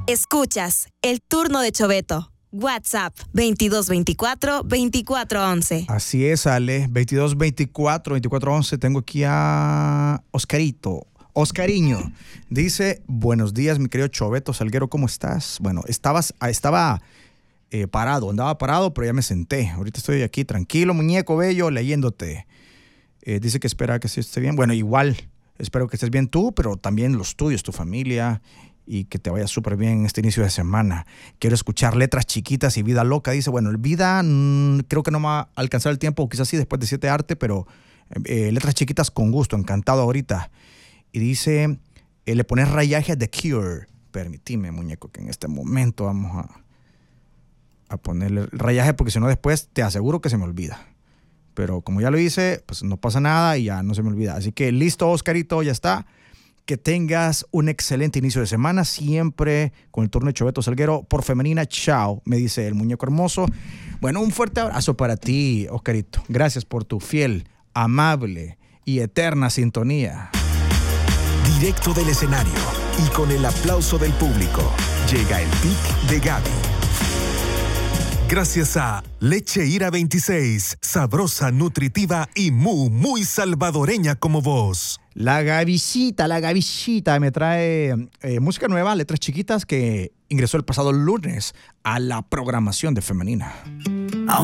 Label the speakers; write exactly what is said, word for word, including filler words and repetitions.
Speaker 1: Escuchas el turno de Choveto. WhatsApp veintidós veinticuatro veinticuatro once.
Speaker 2: Así es, Ale. veintidós veinticuatro veinticuatro once. Tengo aquí a Oscarito. Oscariño. Dice, buenos días, mi querido Choveto Salguero, ¿cómo estás? Bueno, estabas, estaba eh, parado, andaba parado, pero ya me senté. Ahorita estoy aquí tranquilo, muñeco bello, leyéndote. Eh, dice que espera que sí esté bien. Bueno, igual, espero que estés bien tú, pero también los tuyos, tu familia, y que te vaya súper bien en este inicio de semana. Quiero escuchar Letras Chiquitas y Vida Loca. Dice, bueno, el Vida mmm, creo que no me va a alcanzar el tiempo, quizás sí después de Siete Arte, pero eh, Letras Chiquitas con gusto, encantado ahorita. Y dice, eh, le pones rayaje a The Cure. Permitime, muñeco, que en este momento vamos a, a ponerle rayaje, porque si no después te aseguro que se me olvida. Pero como ya lo hice, pues no pasa nada y ya no se me olvida. Así que listo, Oscarito, ya está. Que tengas un excelente inicio de semana, siempre con el turno de Choveto Salguero por femenina. Chao, me dice el muñeco hermoso. Bueno, un fuerte abrazo para ti, Oscarito. Gracias por tu fiel, amable y eterna sintonía.
Speaker 3: Directo del escenario y con el aplauso del público, llega el pick de Gaby. Gracias a Leche Ira veintiséis, sabrosa, nutritiva y muy, muy salvadoreña como vos.
Speaker 2: La Gavisita, la Gavisita me trae eh, música nueva, Letras Chiquitas, que ingresó el pasado lunes a la programación de Femenina.